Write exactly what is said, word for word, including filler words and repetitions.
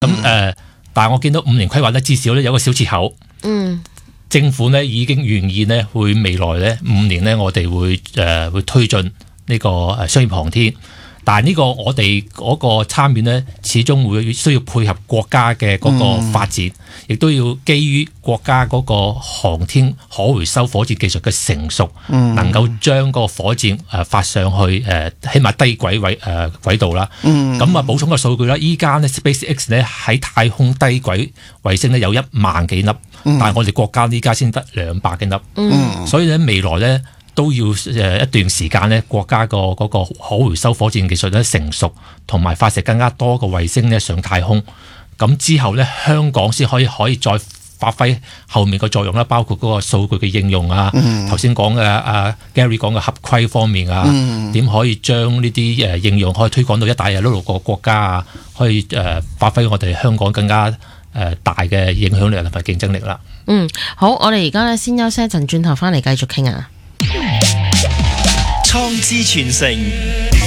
咁誒、呃，但係我見到五年規劃咧，至少咧有個小切口。 嗯， 政府咧已經願意咧，會未來咧五年咧，我哋會誒、呃、會推進呢個誒商業航天。但係呢個我哋嗰個參與咧，始終會需要配合國家嘅嗰個發展，亦、嗯、都要基於國家嗰個航天可回收火箭技術嘅成熟，嗯、能夠將個火箭誒發上去誒，起碼低軌位誒軌道啦。咁、嗯、啊，補充個數據啦，依家咧 SpaceX 咧喺太空低軌衛星咧有一萬幾粒，嗯、但係我哋國家呢家先得兩百幾粒，嗯、所以咧未來咧，都要誒一段時間咧，國家個嗰個可回收火箭技術咧成熟，同埋發射更加多個衛星咧上太空。咁之後咧，香港先可以可以再發揮後面個作用啦，包括嗰個數據嘅應用啊，頭先講嘅阿 Gary 講嘅合規方面啊，點、嗯、可以將呢啲誒應用可以推廣到一帶一路個國家啊，可以誒發揮我哋香港更加誒大嘅影響力同埋競爭力啦。 嗯，好，我哋而家咧先休息一陣，轉頭翻嚟繼續傾啊。 創智傳承